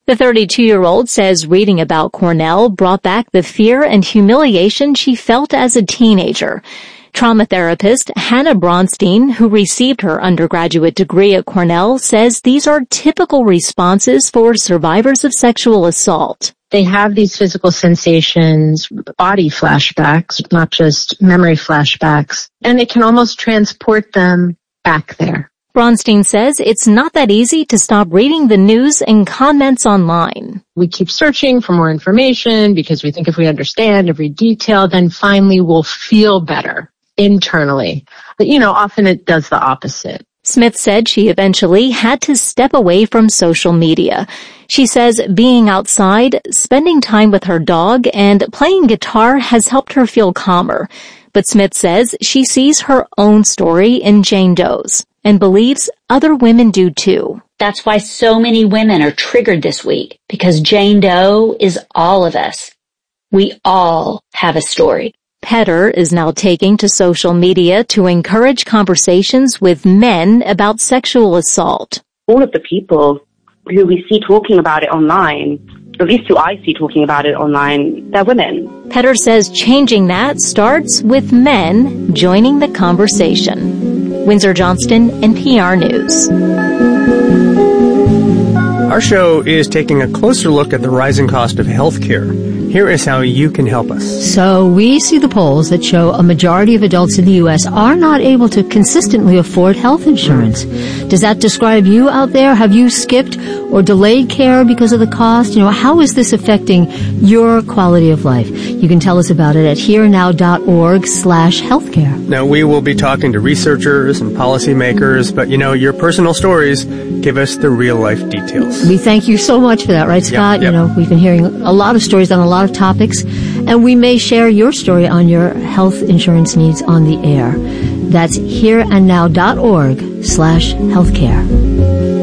The 32-year-old says reading about Cornell brought back the fear and humiliation she felt as a teenager. Trauma therapist Hannah Bronstein, who received her undergraduate degree at Cornell, says these are typical responses for survivors of sexual assault. They have these physical sensations, body flashbacks, not just memory flashbacks, and it can almost transport them back there. Bronstein says it's not that easy to stop reading the news and comments online. We keep searching for more information because we think if we understand every detail, then finally we'll feel better internally. But, often it does the opposite. Smith said she eventually had to step away from social media. She says being outside, spending time with her dog, and playing guitar has helped her feel calmer. But Smith says she sees her own story in Jane Doe's and believes other women do too. That's why so many women are triggered this week, because Jane Doe is all of us. We all have a story. Petter is now taking to social media to encourage conversations with men about sexual assault. All of the people who we see talking about it online, at least who I see talking about it online, they're women. Petter says changing that starts with men joining the conversation. Windsor Johnston, NPR News. Our show is taking a closer look at the rising cost of health care. Here is how you can help us. So we see the polls that show a majority of adults in the U.S. are not able to consistently afford health insurance. Does that describe you out there? Have you skipped or delayed care because of the cost? How is this affecting your quality of life? You can tell us about it at herenow.org/healthcare. Now, we will be talking to researchers and policymakers, but your personal stories give us the real-life details. We thank you so much for that, right, Scott? Yep. We've been hearing a lot of stories on a lot of topics, and we may share your story on your health insurance needs on the air. That's herenow.org/healthcare.